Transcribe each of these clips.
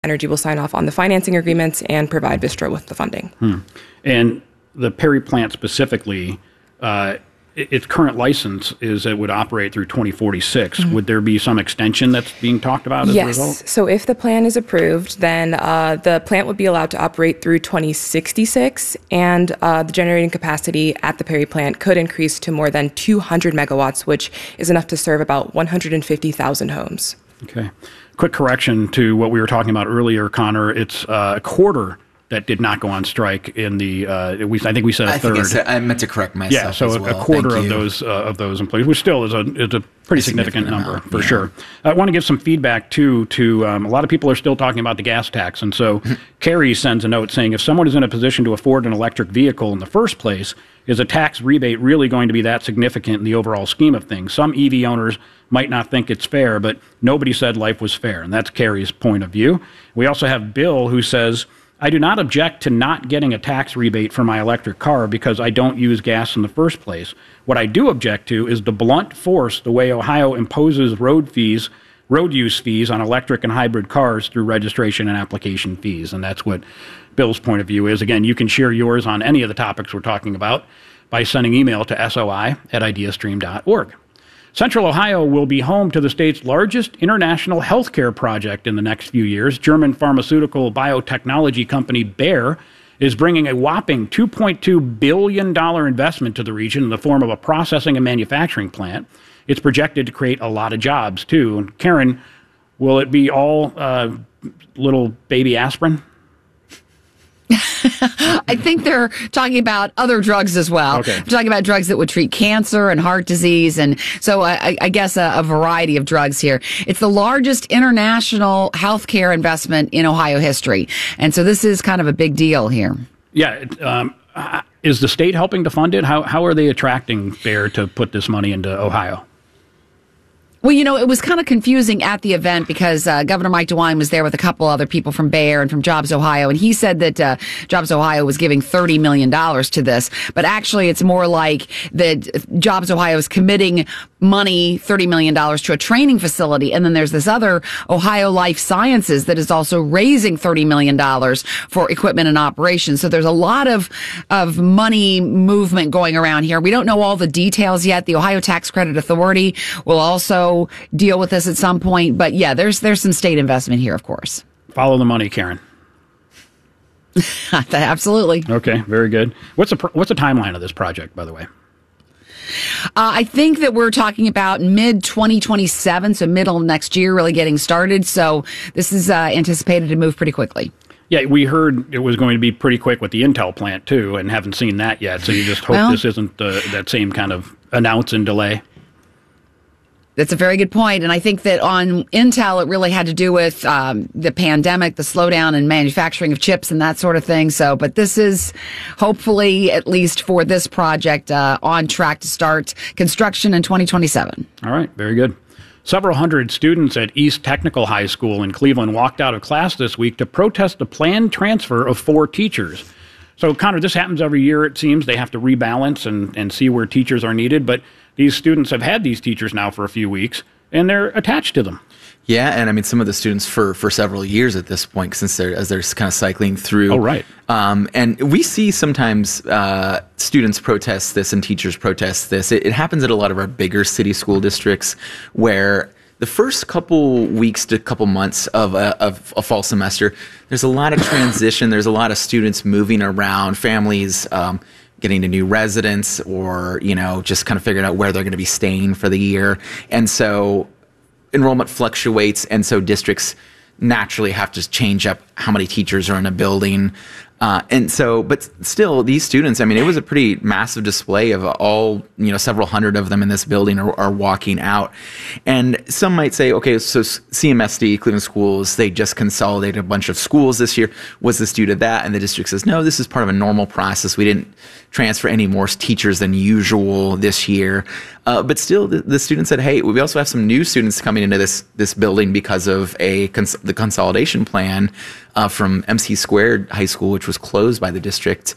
Energy will sign off on the financing agreements and provide Vistra with the funding. And the Perry plant specifically, its current license is it would operate through 2046. Would there be some extension that's being talked about as a result? Yes. So if the plan is approved, then the plant would be allowed to operate through 2066, and the generating capacity at the Perry plant could increase to more than 200 megawatts, which is enough to serve about 150,000 homes. Okay. Quick correction to what we were talking about earlier, Connor. It's a quarter that did not go on strike in the. I think we said a third. I meant to correct myself. Yeah, so as well. a quarter of those employees, which still is a pretty significant number amount, for sure. I want to give some feedback too to a lot of people are still talking about the gas tax, and so Carrie sends a note saying if someone is in a position to afford an electric vehicle in the first place, is a tax rebate really going to be that significant in the overall scheme of things? Some EV owners might not think it's fair, but nobody said life was fair, and that's Carrie's point of view. We also have Bill who says, I do not object to not getting a tax rebate for my electric car because I don't use gas in the first place. What I do object to is the blunt force the way Ohio imposes road use fees on electric and hybrid cars through registration and application fees. And that's what Bill's point of view is. Again, you can share yours on any of the topics we're talking about by sending email to soi@ideastream.org. Central Ohio will be home to the state's largest international healthcare project in the next few years. German pharmaceutical biotechnology company Bayer is bringing a whopping $2.2 billion investment to the region in the form of a processing and manufacturing plant. It's projected to create a lot of jobs, too. And Karen, will it be all little baby aspirin? I think they're talking about other drugs as well. Okay. They're talking about drugs that would treat cancer and heart disease. And so I guess a variety of drugs here. It's the largest international healthcare investment in Ohio history. And so this is kind of a big deal here. Yeah. Is the state helping to fund it? How are they attracting Bayer to put this money into Ohio? Well, you know, it was kind of confusing at the event because Governor Mike DeWine was there with a couple other people from Bayer and from Jobs Ohio, and he said that Jobs Ohio was giving $30 million to this. But actually, it's more like that Jobs Ohio is committing money, $30 million, to a training facility. And then there's this other, Ohio Life Sciences, that is also raising $30 million for equipment and operations. So there's a lot of money movement going around here. We don't know all the details yet. The Ohio Tax Credit Authority will also deal with this at some point. But yeah, there's some state investment here, of course. Follow the money, Karen. Absolutely. Okay, very good. What's the timeline of this project, by the way? I think that we're talking about mid-2027, so middle of next year, really getting started. So this is anticipated to move pretty quickly. Yeah, we heard it was going to be pretty quick with the Intel plant, too, and haven't seen that yet. So you just hope this isn't that same kind of announce and delay. That's a very good point. And I think that on Intel, it really had to do with the pandemic, the slowdown in manufacturing of chips and that sort of thing. So, but this is hopefully, at least for this project, on track to start construction in 2027. All right. Very good. Several hundred students at East Technical High School in Cleveland walked out of class this week to protest the planned transfer of 4 teachers. So, Connor, this happens every year, it seems. They have to rebalance and see where teachers are needed. But these students have had these teachers now for a few weeks, and they're attached to them. Yeah, and I mean, some of the students for several years at this point, since they're kind of cycling through. Oh, right. And we see sometimes students protest this and teachers protest this. It happens at a lot of our bigger city school districts where the first couple weeks to couple months of a fall semester, there's a lot of transition. There's a lot of students moving around, families getting to new residence, or, you know, just kind of figuring out where they're going to be staying for the year. And so enrollment fluctuates, and so districts naturally have to change up how many teachers are in a building. And so, but still, these students, I mean, it was a pretty massive display of all, you know, several hundred of them in this building are walking out. And some might say, okay, so CMSD, Cleveland Schools, they just consolidated a bunch of schools this year. Was this due to that? And the district says, no, this is part of a normal process. We didn't transfer any more teachers than usual this year. But still, the students said, hey, we also have some new students coming into this building because of the consolidation plan from MC Squared High School, which was closed by the district.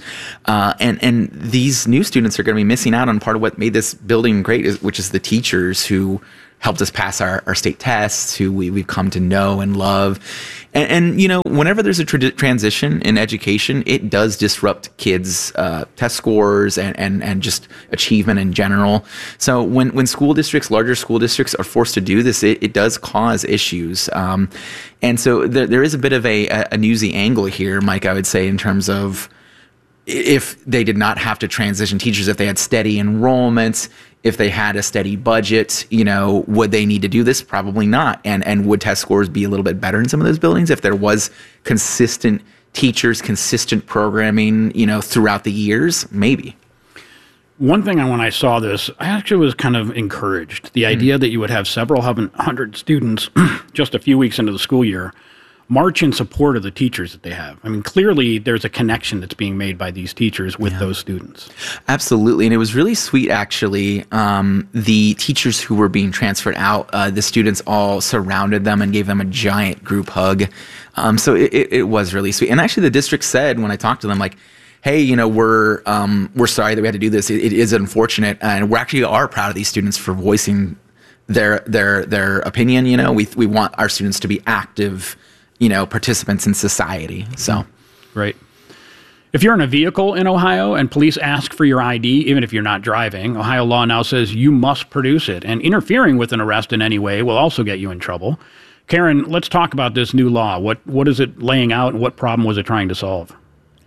And these new students are going to be missing out on part of what made this building great, which is the teachers who helped us pass our state tests, who we've come to know and love. And whenever there's a transition in education, it does disrupt kids' test scores and just achievement in general. So when larger school districts are forced to do this, it does cause issues. And so there is a bit of a newsy angle here, Mike, I would say, in terms of if they did not have to transition teachers, if they had steady enrollments, if they had a steady budget, would they need to do this? Probably not. And would test scores be a little bit better in some of those buildings if there was consistent teachers, consistent programming, throughout the years? Maybe. One thing when I saw this, I actually was kind of encouraged. The idea that you would have several hundred students just a few weeks into the school year march in support of the teachers that they have. I mean, clearly there's a connection that's being made by these teachers with those students. Absolutely. And it was really sweet, actually. The teachers who were being transferred out, the students all surrounded them and gave them a giant group hug. So it was really sweet. And actually the district said, when I talked to them, like, hey, we're sorry that we had to do this. It is unfortunate. And we actually are proud of these students for voicing their opinion. We want our students to be active participants in society. So, right. If you're in a vehicle in Ohio and police ask for your ID, even if you're not driving, Ohio law now says you must produce it. And interfering with an arrest in any way will also get you in trouble. Karen, let's talk about this new law. What is it laying out, and what problem was it trying to solve?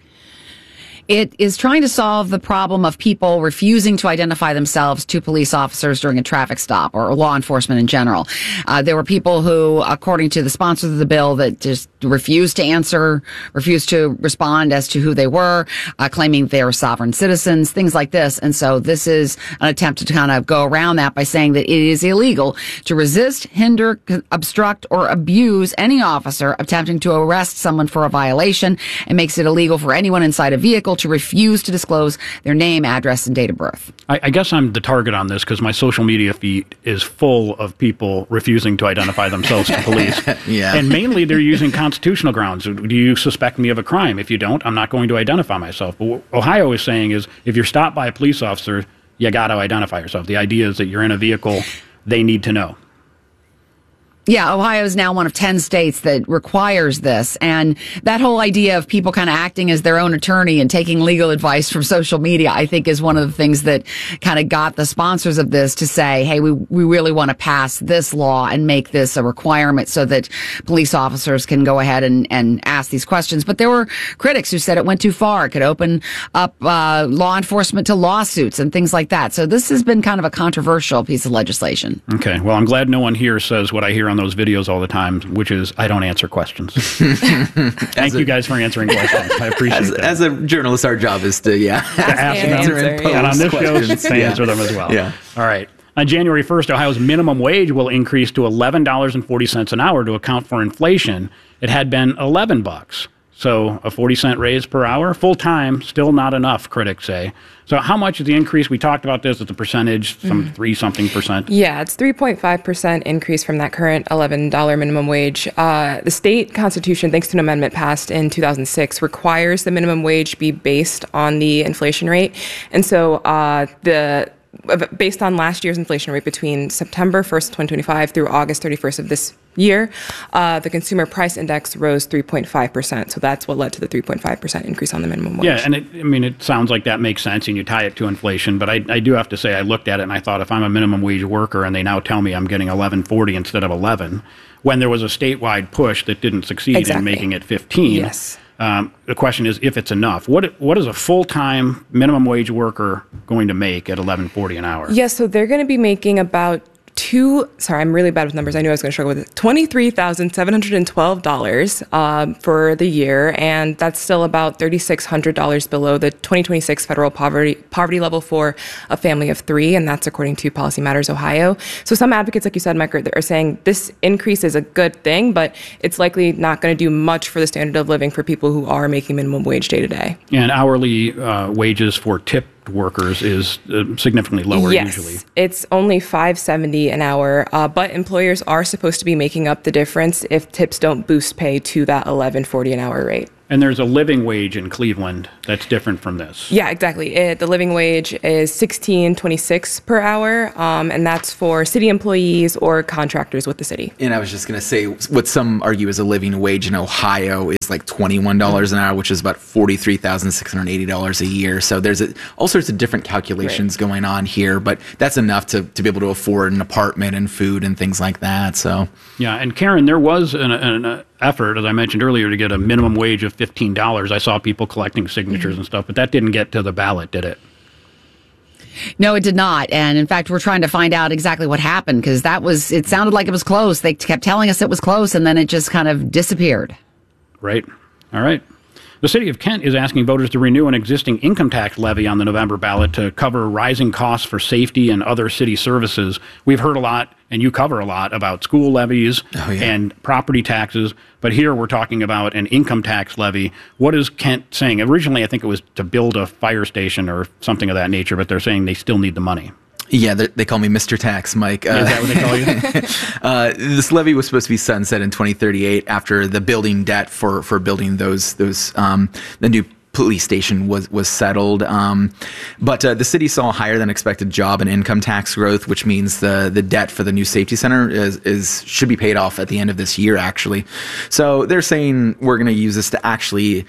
It is trying to solve the problem of people refusing to identify themselves to police officers during a traffic stop or law enforcement in general. There were people who, according to the sponsors of the bill, that just refused to answer, refused to respond as to who they were, claiming they were sovereign citizens, things like this. And so this is an attempt to kind of go around that by saying that it is illegal to resist, hinder, obstruct, or abuse any officer attempting to arrest someone for a violation. It makes it illegal for anyone inside a vehicle to refuse to disclose their name, address, and date of birth. I guess I'm the target on this because my social media feed is full of people refusing to identify themselves to police. Yeah. And mainly they're using constitutional grounds. Do you suspect me of a crime? If you don't, I'm not going to identify myself. But what Ohio is saying is if you're stopped by a police officer, you got to identify yourself. The idea is that you're in a vehicle, they need to know. Yeah, Ohio is now one of 10 states that requires this. And that whole idea of people kind of acting as their own attorney and taking legal advice from social media, I think is one of the things that kind of got the sponsors of this to say, hey, we really want to pass this law and make this a requirement so that police officers can go ahead and ask these questions. But there were critics who said it went too far. It could open up law enforcement to lawsuits and things like that. So this has been kind of a controversial piece of legislation. Okay. Well, I'm glad no one here says what I hear on those videos all the time, which is I don't answer questions. Thank you guys for answering questions. I appreciate that. As a journalist, our job is to ask and them answer, and on this questions. show to answer them as well. Yeah. All right. On January 1st, Ohio's minimum wage will increase to $11.40 an hour to account for inflation. It had been $11. So a 40-cent raise per hour, full-time, still not enough, critics say. So how much is the increase? We talked about this as a percentage, some 3-something%. Yeah, it's 3.5% increase from that current $11 minimum wage. The state constitution, thanks to an amendment passed in 2006, requires the minimum wage be based on the inflation rate. And so based on last year's inflation rate between September 1st, 2025 through August 31st of this year, the consumer price index rose 3.5%. So that's what led to the 3.5% increase on the minimum wage. Yeah, and it sounds like that makes sense, and you tie it to inflation. But I do have to say, I looked at it and I thought, if I'm a minimum wage worker and they now tell me I'm getting $11.40 instead of $11, when there was a statewide push that didn't succeed in making it 15. Yes. The question is if it's enough. What is a full-time minimum wage worker going to make at $11.40 an hour? Yeah, so they're going to be making about I'm really bad with numbers. I knew I was going to struggle with it. $23,712 for the year, and that's still about $3,600 below the 2026 federal poverty level for a family of 3, and that's according to Policy Matters Ohio. So some advocates, like you said, Mike, are saying this increase is a good thing, but it's likely not going to do much for the standard of living for people who are making minimum wage day to day. And hourly wages for tipped workers is significantly lower usually. Yes, it's only $5.70 an hour, but employers are supposed to be making up the difference if tips don't boost pay to that $11.40 an hour rate. And there's a living wage in Cleveland that's different from this. Yeah, exactly. The living wage is $16.26 per hour, and that's for city employees or contractors with the city. And I was just going to say, what some argue is a living wage in Ohio is like $21 an hour, which is about $43,680 a year. So there's all sorts of different calculations going on here, but that's enough to be able to afford an apartment and food and things like that. So yeah, and Karen, there was an effort, as I mentioned earlier, to get a minimum wage of $15. I saw people collecting signatures and stuff, but that didn't get to the ballot, did it? No, it did not. And in fact, we're trying to find out exactly what happened because it sounded like it was close. They kept telling us it was close and then it just kind of disappeared. Right. All right. The city of Kent is asking voters to renew an existing income tax levy on the November ballot to cover rising costs for safety and other city services. We've heard a lot, and you cover a lot, about school levies and property taxes, but here we're talking about an income tax levy. What is Kent saying? Originally, I think it was to build a fire station or something of that nature, but they're saying they still need the money. Yeah, they call me Mr. Tax, Mike. Is that what they call you? This levy was supposed to be sunset in 2038 after the building debt for building the new police station was settled. But the city saw higher than expected job and income tax growth, which means the debt for the new safety center should be paid off at the end of this year, actually. So they're saying we're going to use this to actually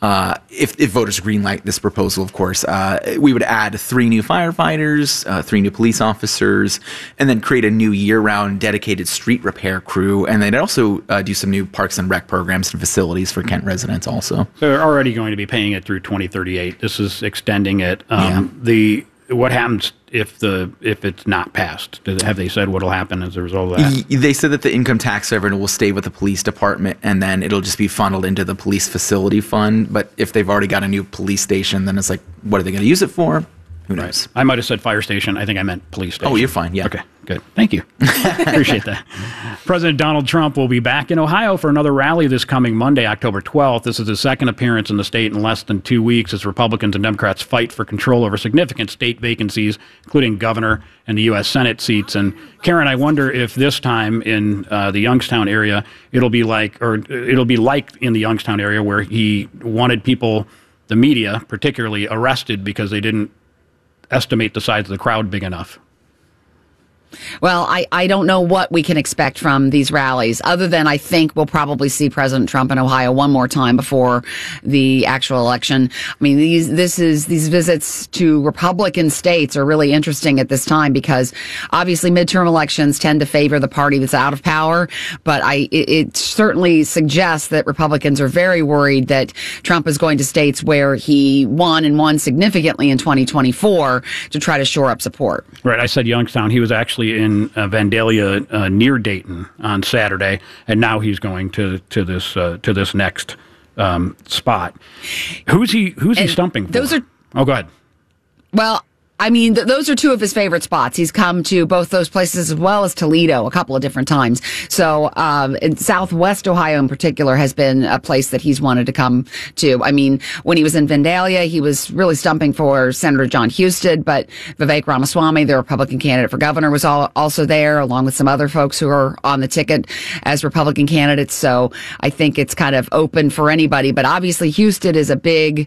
if voters greenlight this proposal, of course, we would add 3 new firefighters, 3 new police officers, and then create a new year-round dedicated street repair crew. And they'd also do some new parks and rec programs and facilities for Kent residents also. So they're already going to be paying it through 2038. This is extending it. What happens if it's not passed? Have they said what will happen as a result of that? They said that the income tax revenue will stay with the police department, and then it'll just be funneled into the police facility fund. But if they've already got a new police station, then it's like, what are they going to use it for? Who knows? I might have said fire station. I think I meant police station. Oh, you're fine. Yeah. Okay, good. Thank you. Appreciate that. President Donald Trump will be back in Ohio for another rally this coming Monday, October 12th. This is his second appearance in the state in less than 2 weeks as Republicans and Democrats fight for control over significant state vacancies, including governor and the U.S. Senate seats. And Karen, I wonder if this time in the Youngstown area, it'll be like in the Youngstown area where he wanted people, the media particularly, arrested because they didn't estimate the size of the crowd big enough. Well, I don't know what we can expect from these rallies, other than I think we'll probably see President Trump in Ohio one more time before the actual election. I mean, these visits to Republican states are really interesting at this time because obviously midterm elections tend to favor the party that's out of power, but it certainly suggests that Republicans are very worried that Trump is going to states where he won significantly in 2024 to try to shore up support. Right. I said Youngstown. He was actually in Vandalia near Dayton on Saturday, and now he's going to this next spot. Who's he stumping for? Oh, go ahead. Well, I mean, those are 2 of his favorite spots. He's come to both those places as well as Toledo a couple of different times. So, in Southwest Ohio in particular has been a place that he's wanted to come to. I mean, when he was in Vandalia, he was really stumping for Senator John Husted, but Vivek Ramaswamy, the Republican candidate for governor, was also there, along with some other folks who are on the ticket as Republican candidates. So I think it's kind of open for anybody. But obviously, Husted is a big,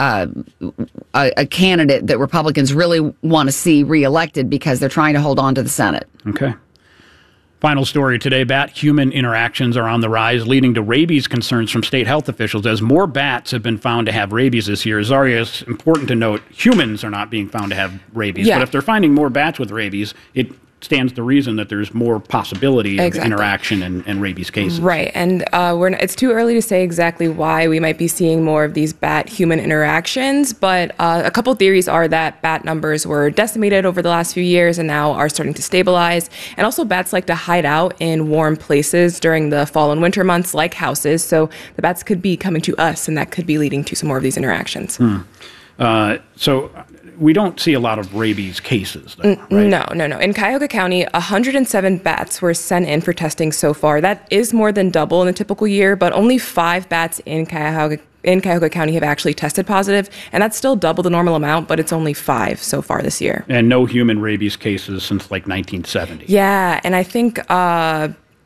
a candidate that Republicans really want to see reelected because they're trying to hold on to the Senate. Okay. Final story today. Bat-human interactions are on the rise, leading to rabies concerns from state health officials as more bats have been found to have rabies this year. Zaria, it's important to note humans are not being found to have rabies. Yeah. But if they're finding more bats with rabies, it stands to reason that there's more possibility of interaction and rabies cases. Right, and it's too early to say exactly why we might be seeing more of these bat-human interactions, but a couple theories are that bat numbers were decimated over the last few years and now are starting to stabilize, and also bats like to hide out in warm places during the fall and winter months like houses, so the bats could be coming to us, and that could be leading to some more of these interactions. So we don't see a lot of rabies cases, though, right? No. In Cuyahoga County, 107 bats were sent in for testing so far. That is more than double in a typical year, but only 5 bats in Cuyahoga County have actually tested positive, and that's still double the normal amount, but it's only 5 so far this year. And no human rabies cases since like 1970. Yeah, and I think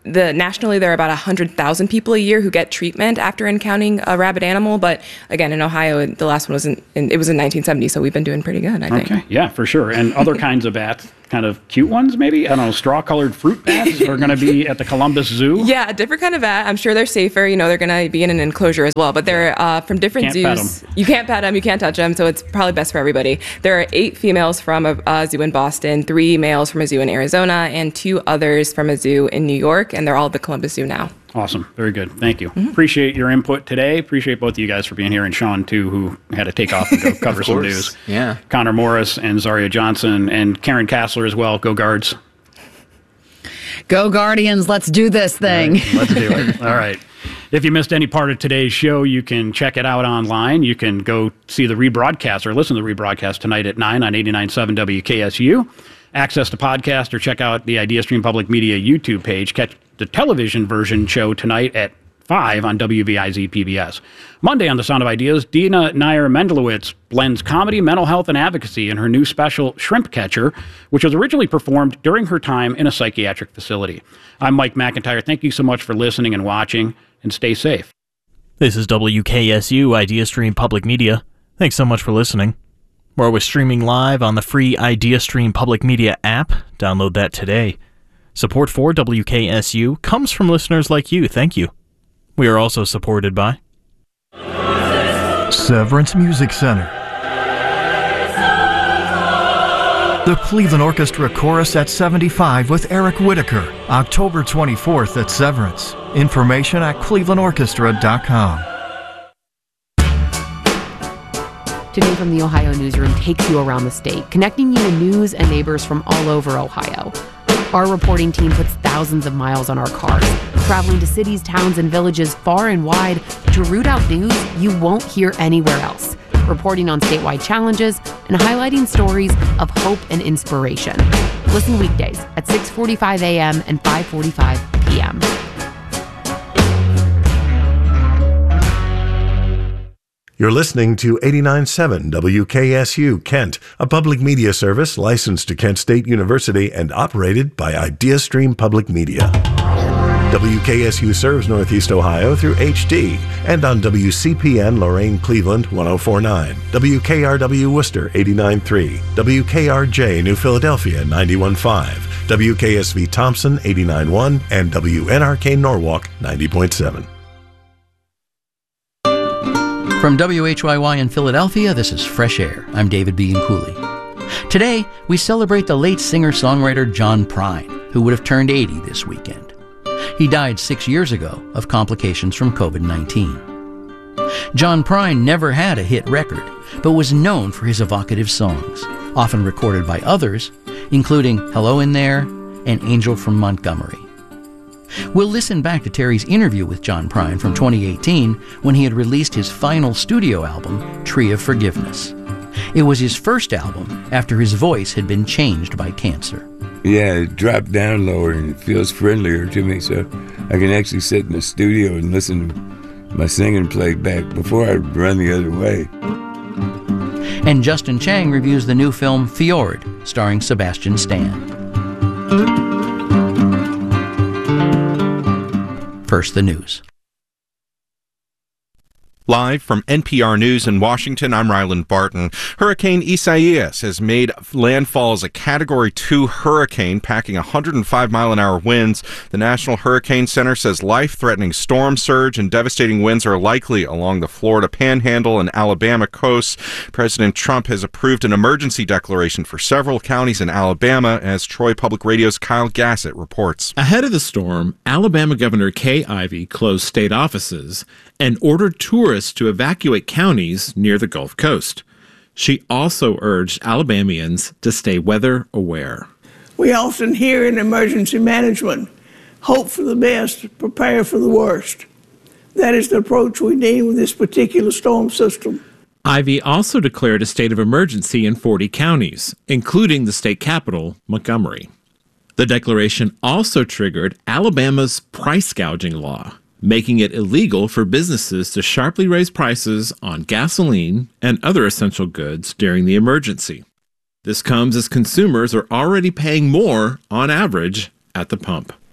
nationally, there are about 100,000 people a year who get treatment after encountering a rabid animal. But again, in Ohio, the last one was in 1970, so we've been doing pretty good, I think. Okay, yeah, for sure. And other kinds of bats, kind of cute ones, maybe? I don't know, straw-colored fruit bats are going to be at the Columbus Zoo? Yeah, a different kind of bat. I'm sure they're safer. They're going to be in an enclosure as well. But they're from different zoos. You can't pet them, you can't touch them, so it's probably best for everybody. There are 8 females from a zoo in Boston, 3 males from a zoo in Arizona, and 2 others from a zoo in New York, and they're all at the Columbus Zoo now. Awesome. Very good. Thank you. Appreciate your input today. Appreciate both of you guys for being here, and Sean, too, who had to take off and go cover some news. Yeah. Connor Morris and Zaria Johnson and Karen Kassler as well. Go Guards. Go Guardians. Let's do this thing. Right, let's do it. All right. If you missed any part of today's show, you can check it out online. You can go see the rebroadcast or listen to the rebroadcast tonight at 9 on 89.7 WKSU. Access the podcast or check out the IdeaStream Public Media YouTube page. Catch the television version show tonight at 5 on WVIZ PBS. Monday on The Sound of Ideas, Dina Nair Mendelowitz blends comedy, mental health, and advocacy in her new special, Shrimp Catcher, which was originally performed during her time in a psychiatric facility. I'm Mike McIntyre. Thank you so much for listening and watching, and stay safe. This is WKSU IdeaStream Public Media. Thanks so much for listening. We're always streaming live on the free IdeaStream Public Media app. Download that today. Support for WKSU comes from listeners like you. Thank you. We are also supported by Severance Music Center, the Cleveland Orchestra Chorus at 75 with Eric Whitaker, October 24th at Severance. Information at clevelandorchestra.com. Today from the Ohio Newsroom takes you around the state, connecting you to news and neighbors from all over Ohio. Our reporting team puts thousands of miles on our cars, traveling to cities, towns, and villages far and wide to root out news you won't hear anywhere else, reporting on statewide challenges and highlighting stories of hope and inspiration. Listen weekdays at 6:45 a.m. and 5:45 p.m. You're listening to 89.7 WKSU Kent, a public media service licensed to Kent State University and operated by IdeaStream Public Media. WKSU serves Northeast Ohio through HD and on WCPN Lorain Cleveland 104.9, WKRW Worcester 89.3, WKRJ New Philadelphia 91.5, WKSV Thompson 89.1, and WNRK Norwalk 90.7. From WHYY in Philadelphia, this is Fresh Air. I'm David B. Cooley. Today, we celebrate the late singer-songwriter John Prine, who would have turned 80 this weekend. He died 6 years ago of complications from COVID-19. John Prine never had a hit record, but was known for his evocative songs, often recorded by others, including Hello in There and Angel from Montgomery. We'll listen back to Terry's interview with John Prine from 2018 when he had released his final studio album, Tree of Forgiveness. It was his first album after his voice had been changed by cancer. Yeah, it dropped down lower and it feels friendlier to me, so I can actually sit in the studio and listen to my singing played back before I run the other way. And Justin Chang reviews the new film Fjord, starring Sebastian Stan. First, the news. Live from NPR News in Washington, I'm Ryland Barton. Hurricane Isaias has made landfall as a Category 2 hurricane, packing 105-mile-an-hour winds. The National Hurricane Center says life-threatening storm surge and devastating winds are likely along the Florida Panhandle and Alabama coasts. President Trump has approved an emergency declaration for several counties in Alabama, as Troy Public Radio's Kyle Gassett reports. Ahead of the storm, Alabama Governor Kay Ivey closed state offices and ordered tourists to evacuate counties near the Gulf Coast. She also urged Alabamians to stay weather aware. We often hear in emergency management, hope for the best, prepare for the worst. That is the approach we need with this particular storm system. Ivey also declared a state of emergency in 40 counties, including the state capital, Montgomery. The declaration also triggered Alabama's price gouging law, making it illegal for businesses to sharply raise prices on gasoline and other essential goods during the emergency. This comes as consumers are already paying more, on average, at the pump.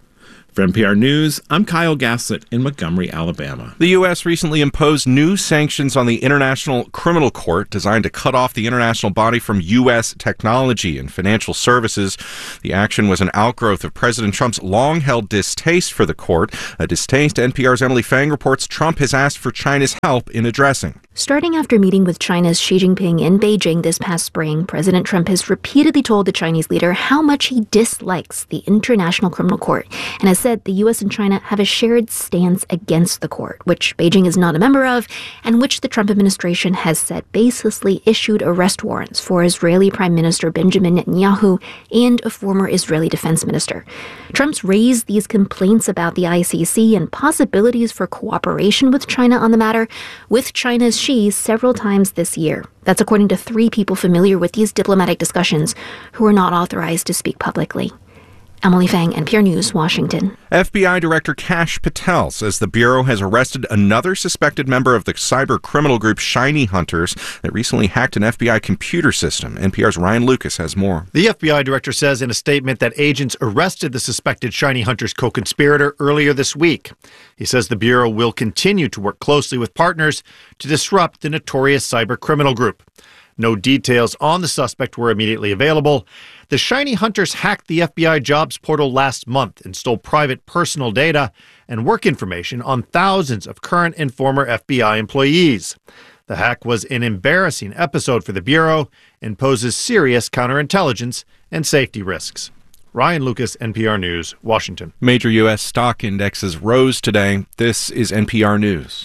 For NPR News, I'm Kyle Gassett in Montgomery, Alabama. The U.S. recently imposed new sanctions on the International Criminal Court designed to cut off the international body from U.S. technology and financial services. The action was an outgrowth of President Trump's long-held distaste for the court, a distaste NPR's Emily Fang reports Trump has asked for China's help in addressing. Starting after meeting with China's Xi Jinping in Beijing this past spring, President Trump has repeatedly told the Chinese leader how much he dislikes the International Criminal Court and has said the U.S. and China have a shared stance against the court, which Beijing is not a member of, and which the Trump administration has said baselessly issued arrest warrants for Israeli Prime Minister Benjamin Netanyahu and a former Israeli defense minister. Trump's raised these complaints about the ICC and possibilities for cooperation with China on the matter, with China's Xi several times this year. That's according to 3 people familiar with these diplomatic discussions who are not authorized to speak publicly. Emily Fang, NPR News, Washington. FBI Director Kash Patel says the Bureau has arrested another suspected member of the cyber criminal group Shiny Hunters that recently hacked an FBI computer system. NPR's Ryan Lucas has more. The FBI director says in a statement that agents arrested the suspected Shiny Hunters co-conspirator earlier this week. He says the Bureau will continue to work closely with partners to disrupt the notorious cyber criminal group. No details on the suspect were immediately available. The Shiny Hunters hacked the FBI jobs portal last month and stole private personal data and work information on thousands of current and former FBI employees. The hack was an embarrassing episode for the Bureau and poses serious counterintelligence and safety risks. Ryan Lucas, NPR News, Washington. Major U.S. stock indexes rose today. This is NPR News.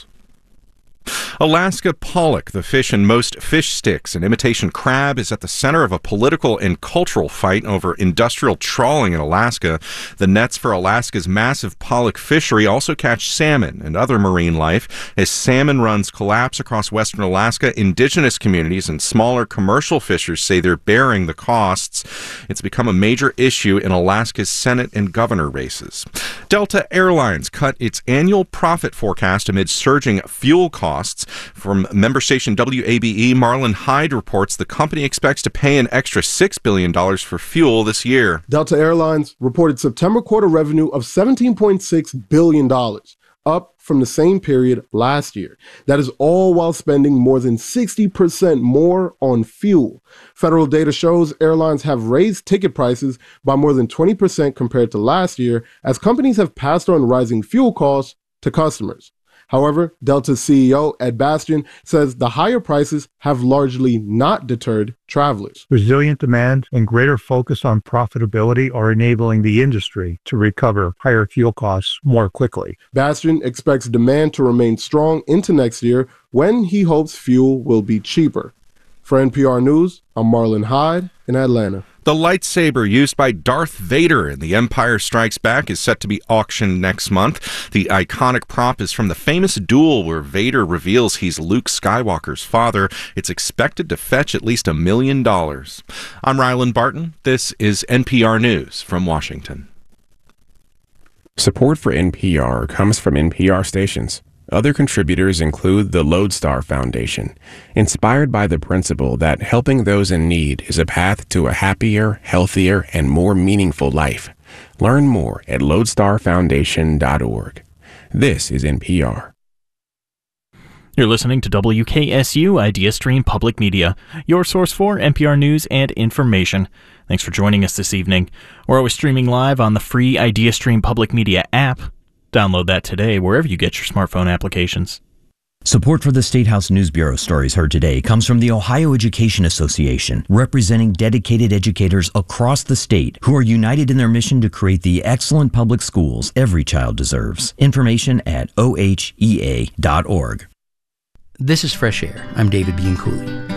Alaska pollock, the fish in most fish sticks, an imitation crab, is at the center of a political and cultural fight over industrial trawling in Alaska. The nets for Alaska's massive pollock fishery also catch salmon and other marine life. As salmon runs collapse across western Alaska, indigenous communities and smaller commercial fishers say they're bearing the costs. It's become a major issue in Alaska's Senate and governor races. Delta Airlines cut its annual profit forecast amid surging fuel costs. From member station WABE, Marlon Hyde reports the company expects to pay an extra $6 billion for fuel this year. Delta Airlines reported September quarter revenue of $17.6 billion, up from the same period last year. That is all while spending more than 60% more on fuel. Federal data shows airlines have raised ticket prices by more than 20% compared to last year, as companies have passed on rising fuel costs to customers. However, Delta's CEO, Ed Bastian, says the higher prices have largely not deterred travelers. Resilient demand and greater focus on profitability are enabling the industry to recover higher fuel costs more quickly. Bastian expects demand to remain strong into next year when he hopes fuel will be cheaper. For NPR News, I'm Marlon Hyde in Atlanta. The lightsaber used by Darth Vader in The Empire Strikes Back is set to be auctioned next month. The iconic prop is from the famous duel where Vader reveals he's Luke Skywalker's father. It's expected to fetch at least $1 million. I'm Ryland Barton. This is NPR News from Washington. Support for NPR comes from NPR stations. Other contributors include the Lodestar Foundation, inspired by the principle that helping those in need is a path to a happier, healthier, and more meaningful life. Learn more at lodestarfoundation.org. This is NPR. You're listening to WKSU IdeaStream Public Media, your source for NPR news and information. Thanks for joining us this evening. We're always streaming live on the free IdeaStream Public Media app. Download that today wherever you get your smartphone applications. Support for the State House News Bureau stories heard today comes from the Ohio Education Association, representing dedicated educators across the state who are united in their mission to create the excellent public schools every child deserves. Information at ohea.org. This is Fresh Air. I'm David Bianculli.